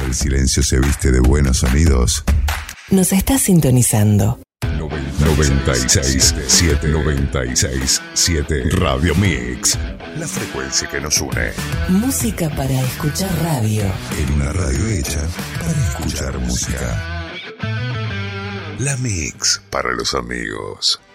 El silencio se viste de buenos sonidos. Nos está sintonizando. 96.7 Radio Mix. La frecuencia que nos une. Música para escuchar radio. En una radio hecha para escuchar música. La Mix para los amigos.